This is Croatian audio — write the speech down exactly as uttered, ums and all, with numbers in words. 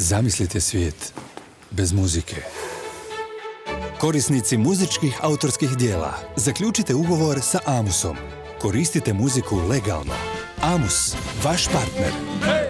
Zamislite svijet bez muzike. Korisnici muzičkih autorskih dijela, zaključite ugovor sa Amusom. Koristite muziku legalno. Amus, vaš partner.